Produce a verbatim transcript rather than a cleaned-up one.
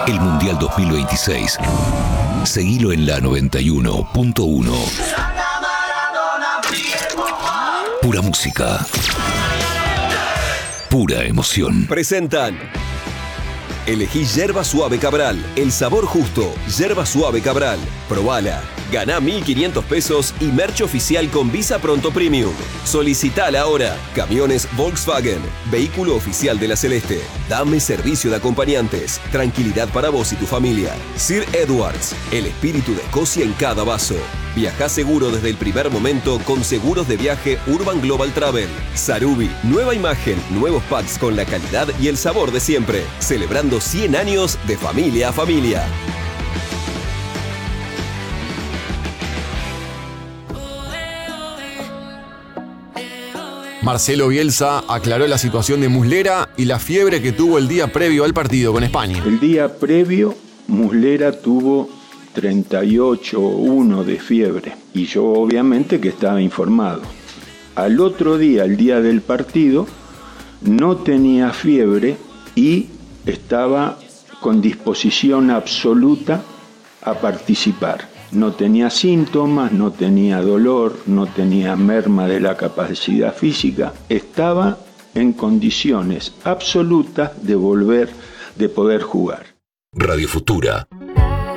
el Mundial dos mil veintiséis. Seguilo en la noventa y uno punto uno. Pura música. Pura emoción. Presentan. Elegí Yerba Suave Cabral, el sabor justo. Yerba Suave Cabral. Probala. Ganá mil quinientos pesos y merch oficial con Visa Pronto Premium. Solicitala ahora. Camiones Volkswagen. Vehículo oficial de la Celeste. Dame servicio de acompañantes. Tranquilidad para vos y tu familia. Sir Edwards. El espíritu de Escocia en cada vaso. Viajá seguro desde el primer momento con seguros de viaje Urban Global Travel. Sarubi. Nueva imagen, nuevos packs con la calidad y el sabor de siempre. Celebrando cien años de familia a familia. Marcelo Bielsa aclaró la situación de Muslera y la fiebre que tuvo el día previo al partido con España. El día previo, Muslera tuvo treinta y ocho punto uno de fiebre y yo obviamente que estaba informado. Al otro día, el día del partido, no tenía fiebre y estaba con disposición absoluta a participar. No tenía síntomas, no tenía dolor, no tenía merma de la capacidad física. Estaba en condiciones absolutas de volver, de poder jugar. Radio Futura.